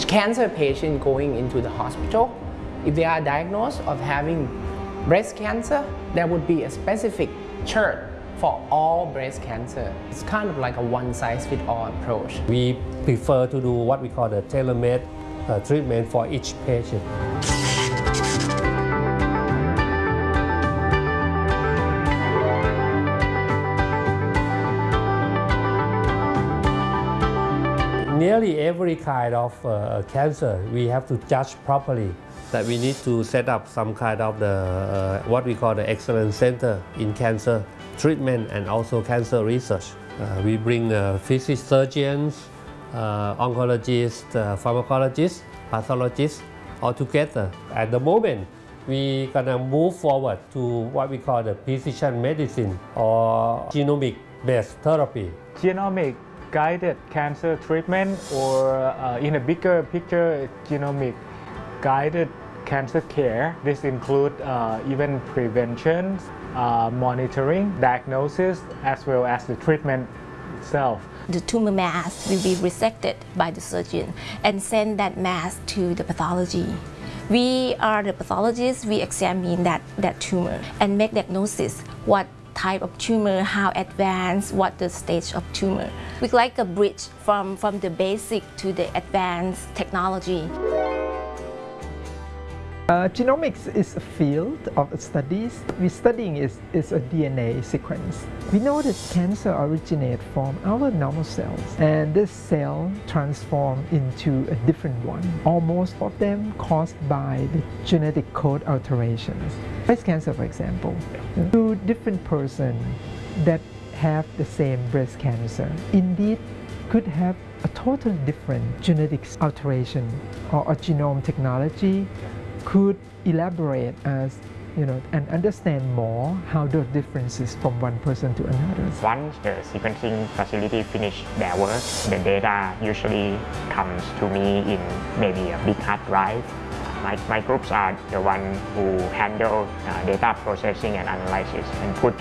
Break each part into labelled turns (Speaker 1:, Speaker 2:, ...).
Speaker 1: cancer patient going into the hospital, if they are diagnosed of having breast cancer, there would be a specific chart for all breast cancer. It's kind of like a one-size-fits-all approach.
Speaker 2: We prefer to do what we call the tailor-made treatment for each patient. Nearly every kind of cancer we have to judge properly. That we need to set up some kind of the what we call the excellence center in cancer treatment and also cancer research. We bring physicians, surgeons, oncologists, pharmacologists, pathologists all together. At the moment, we're gonna move forward to what we call the precision medicine or genomic-based therapy.
Speaker 3: Genomic guided cancer treatment, or in a bigger picture, genomic guided cancer care. This includes even prevention, monitoring, diagnosis, as well as the treatment itself.
Speaker 4: The tumor mass will be resected by the surgeon and send that mass to the pathology. We are the pathologists, we examine that tumor and make diagnosis, what type of tumor, how advanced, what the stage of tumor. We like a bridge from the basic to the advanced technology.
Speaker 5: Genomics is a field of studies. We're studying is a DNA sequence. We know that cancer originates from our normal cells, and this cell transforms into a different one. Almost all of them caused by the genetic code alterations. Breast cancer, for example, two different persons that have the same breast cancer indeed could have a totally different genetic alteration, or a genome technology could elaborate as and understand more how the differences from one person to another.
Speaker 6: Once the sequencing facility finish their work, the data usually comes to me in maybe a big hard drive. My groups are the one who handle data processing and analysis and put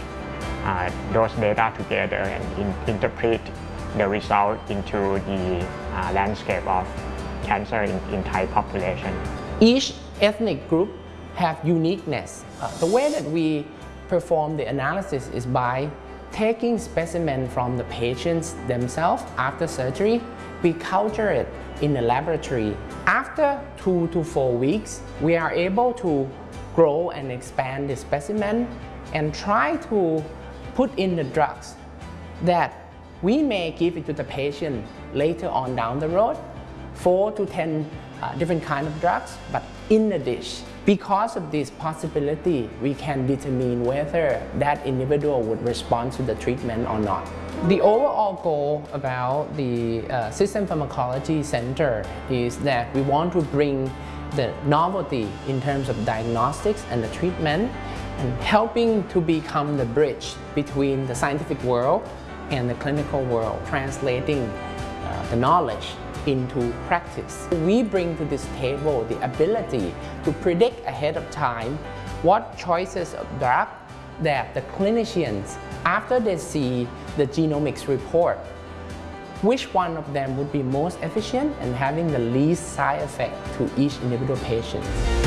Speaker 6: those data together and interpret the result into the landscape of cancer in Thai population.
Speaker 1: Each ethnic group have uniqueness. The way that we perform the analysis is by taking specimen from the patients themselves after surgery. We culture it in the laboratory. After 2 to 4 weeks, we are able to grow and expand the specimen and try to put in the drugs that we may give it to the patient later on down the road. 4 to 10 different kinds of drugs, but in the dish. Because of this possibility, we can determine whether that individual would respond to the treatment or not. The overall goal about the System Pharmacology Center is that we want to bring the novelty in terms of diagnostics and the treatment, and helping to become the bridge between the scientific world and the clinical world, translating the knowledge into practice. We bring to this table the ability to predict ahead of time what choices of drug that the clinicians, after they see the genomics report, which one of them would be most efficient and having the least side effect to each individual patient.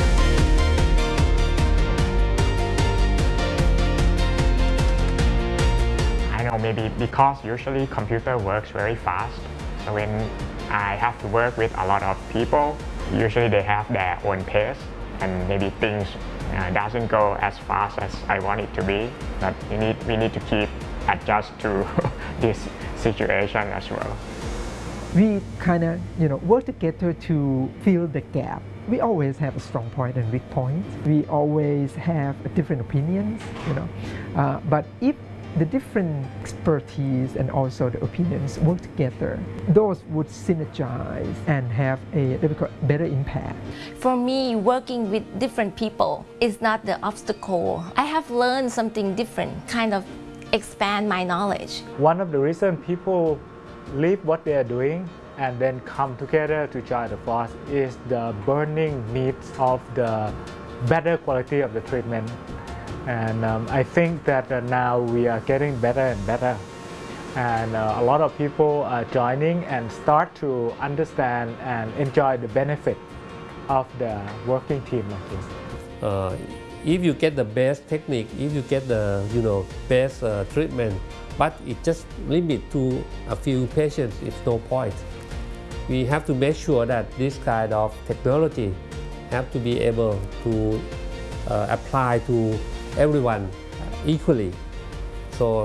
Speaker 6: I know maybe because usually computer works very fast, so when I have to work with a lot of people, usually they have their own pace and maybe things doesn't go as fast as I want it to be, but we need to keep adjust to this situation as well.
Speaker 5: We kind of work together to fill the gap. We always have a strong point and weak point. We always have different opinions, but if the different expertise and also the opinions work together, those would synergize and have a better impact.
Speaker 4: For me, working with different people is not the obstacle. I have learned something different, kind of expand my knowledge.
Speaker 3: One of the reasons people leave what they are doing and then come together to join the force is the burning needs of the better quality of the treatment. And I think that now we are getting better and better. and a lot of people are joining and start to understand and enjoy the benefit of the working team like this.
Speaker 2: If you get the best technique, if you get the best treatment, but it just limit to a few patients, it's no point. We have to make sure that this kind of technology have to be able to apply to everyone equally. So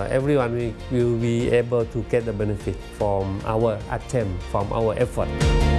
Speaker 2: everyone will be able to get the benefit from our attempt, from our effort.